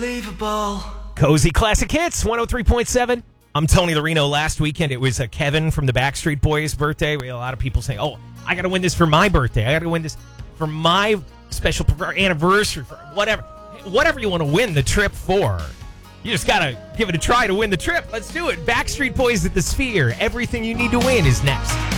Unbelievable. Cozy Classic Hits, 103.7. I'm Tony Larino. Last weekend, it was Kevin from the Backstreet Boys' birthday. We had a lot of people saying, oh, I got to win this for my birthday. I got to win this for my special anniversary, for whatever you want to win the trip for. You just got to give it a try to win the trip. Let's do it. Backstreet Boys at the Sphere. Everything you need to win is next.